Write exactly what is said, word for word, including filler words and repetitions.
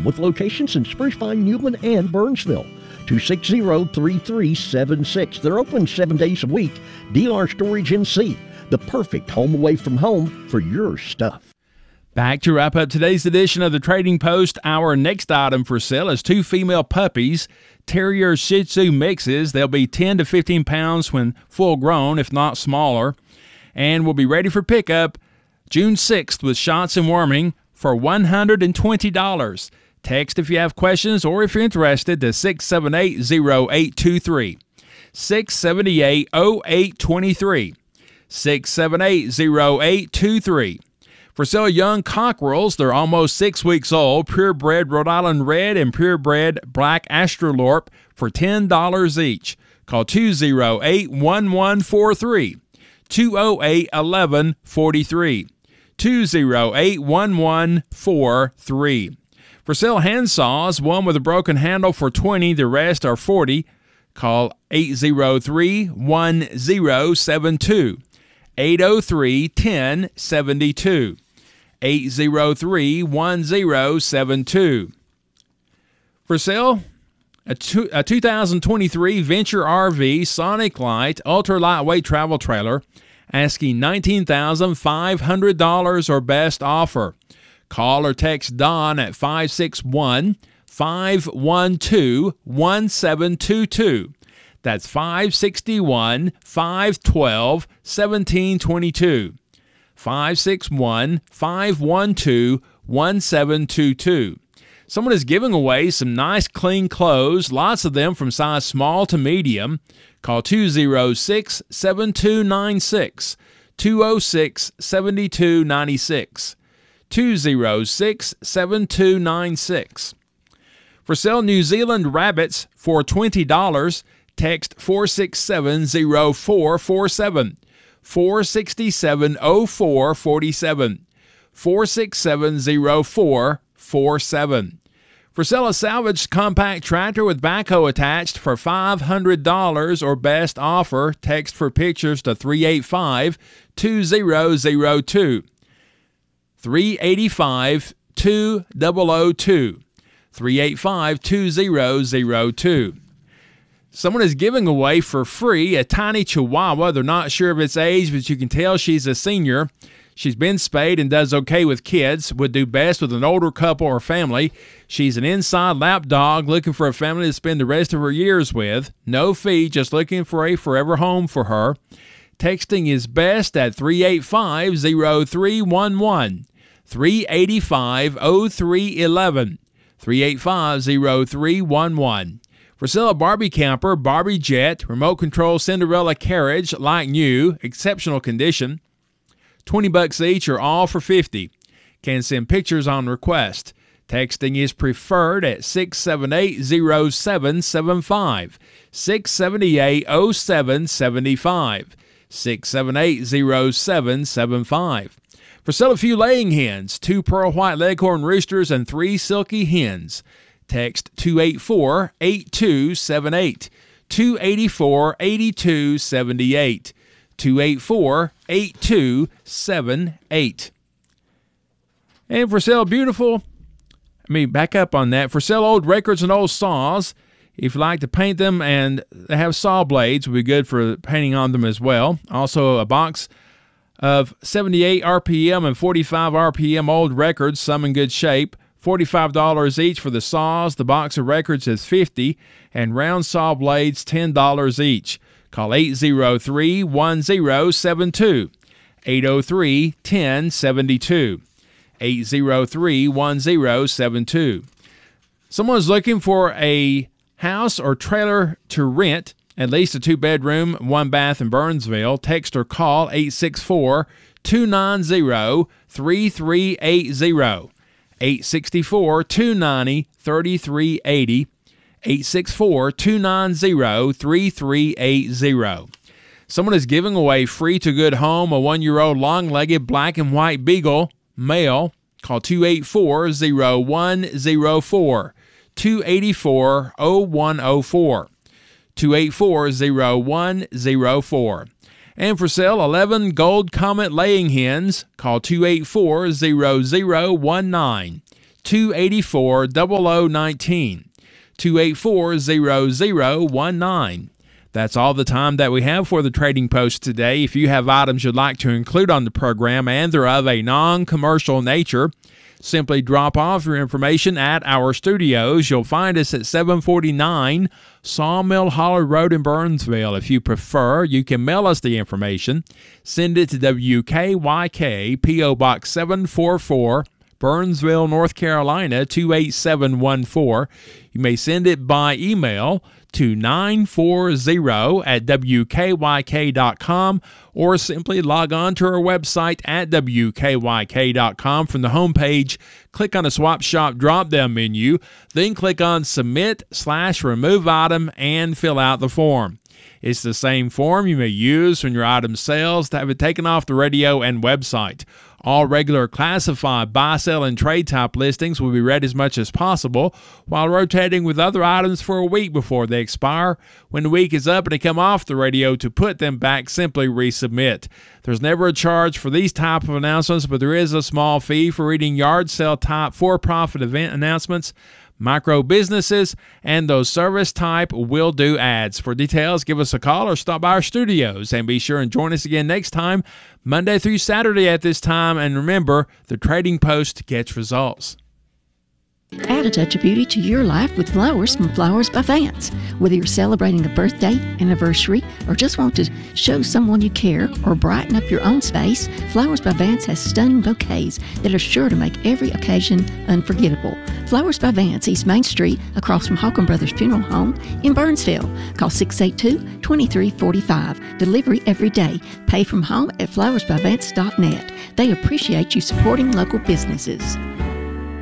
with locations in Spruce Pine, Newland, and Burnsville. two six zero, three three seven six. They're open seven days a week. D R Storage N C, the perfect home away from home for your stuff. Back to wrap up today's edition of the Trading Post. Our next item for sale is two female puppies, Terrier Shih Tzu mixes. They'll be ten to fifteen pounds when full grown, if not smaller, and will be ready for pickup June sixth with shots and worming for one hundred twenty dollars. Text if you have questions or if you're interested to six seven eight, zero eight two three. six seven eight, zero eight two three. six seven eight, zero eight two three. For sale, young cockerels. They're almost six weeks old. Purebred Rhode Island Red and purebred Black Astrolorp for ten dollars each. Call two oh eight, one one four three. two oh eight, one one four three. two oh eight, one one four three. For sale, hand saws. One with a broken handle for twenty dollars. The rest are forty dollars. Call eight oh three, one oh seven two. eight oh three, one oh seven two. eight oh three, one oh seven two. For sale, a, two, a two thousand twenty-three Venture R V Sonic Light ultra lightweight travel trailer, asking nineteen thousand five hundred dollars or best offer. Call or text Don at five six one, five one two, one seven two two. That's five six one, five one two, one seven two two. five six one, five one two, one seven two two. Someone is giving away some nice clean clothes, lots of them from size small to medium. Call two oh six, seven two nine six, two oh six, seven two nine six, two oh six, seven two nine six. For sale, New Zealand rabbits for twenty dollars. Text four six seven, zero four four seven. four six seven, zero four four seven. four six seven, zero four four seven. For sale, a salvaged compact tractor with backhoe attached for five hundred dollars or best offer. Text for pictures to three eight five, two oh oh two. three eight five, two oh oh two. three eight five, two oh oh two. Someone is giving away for free a tiny Chihuahua. They're not sure of its age, but you can tell she's a senior. She's been spayed and does okay with kids. Would do best with an older couple or family. She's an inside lap dog looking for a family to spend the rest of her years with. No fee, just looking for a forever home for her. Texting is best at three eight five, zero three one one. three eight five, zero three one one. three eight five, zero three one one. For sale, a Barbie camper, Barbie Jet, remote control Cinderella carriage, like new, exceptional condition. twenty bucks each or all for fifty. Can send pictures on request. Texting is preferred at six seven eight, zero seven seven five. six seven eight, zero seven seven five. six seven eight, zero seven seven five. For sale, a few laying hens, two pearl white leghorn roosters and three silky hens. Text two eight four, eight two seven eight. two eight four, eight two seven eight. two eight four, eight two seven eight. And for sale, beautiful, I mean, back up on that. For sale, old records and old saws. If you like to paint them, and they have saw blades, would be good for painting on them as well. Also, a box of seventy-eight R P M and forty-five R P M old records, some in good shape. forty-five dollars each for the saws. The box of records is fifty dollars, and round saw blades ten dollars each. Call eight oh three, one oh seven two. eight oh three, one oh seven two. eight oh three, one oh seven two. Someone's looking for a house or trailer to rent, at least a two-bedroom, one-bath in Burnsville. Text or call eight six four, two nine zero, three three eight zero. eight six four, two nine zero, three three eight zero. eight six four, two nine zero, three three eight zero. Someone is giving away free to good home a one-year-old long-legged black and white beagle, male. Call two eight four, zero one zero four. two eight four, zero one zero four. two eight four, zero one zero four. And for sale, eleven Gold Comet laying hens. Call two eight four, zero zero one nine. two eight four, zero zero one nine, two eight four, zero zero one nine. That's all the time that we have for the Trading Post today. If you have items you'd like to include on the program and they're of a non-commercial nature, simply drop off your information at our studios. You'll find us at seven forty-nine Sawmill Hollow Road in Burnsville. If you prefer, you can mail us the information. Send it to W K Y K, P O Box seven forty-four, Burnsville, North Carolina, two eight seven one four. You may send it by email to nine forty at W K Y K dot com, or simply log on to our website at W K Y K dot com. From the homepage, click on the Swap Shop drop-down menu, then click on Submit slash Remove Item and fill out the form. It's the same form you may use when your item sells to have it taken off the radio and website. All regular classified buy, sell, and trade type listings will be read as much as possible while rotating with other items for a week before they expire. When the week is up and they come off the radio, to put them back, simply resubmit. There's never a charge for these type of announcements, but there is a small fee for reading yard sale type for-profit event announcements, micro businesses, and those service type will do ads. For details, give us a call or stop by our studios, and be sure and join us again next time, Monday through Saturday at this time. And remember, the Trading Post gets results. Add a touch of beauty to your life with flowers from Flowers by Vance. Whether you're celebrating a birthday, anniversary, or just want to show someone you care or brighten up your own space, Flowers by Vance has stunning bouquets that are sure to make every occasion unforgettable. Flowers by Vance, East Main Street, across from Holcomb Brothers Funeral Home in Burnsville. Call six eight two, two three four five. Delivery every day. Pay from home at flowers by vance dot net. They appreciate you supporting local businesses.